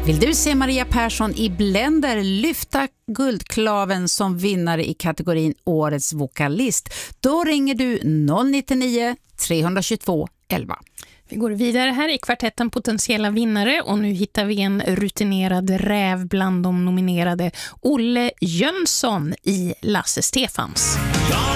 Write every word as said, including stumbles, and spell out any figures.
Vill du se Maria Persson i Blender lyfta guldklaven som vinnare i kategorin Årets vokalist? Då ringer du noll nio nio tre två två elva. Vi går vidare här i kvartetten potentiella vinnare och nu hittar vi en rutinerad räv bland de nominerade, Olle Jönsson i Lasse Stefans. Jag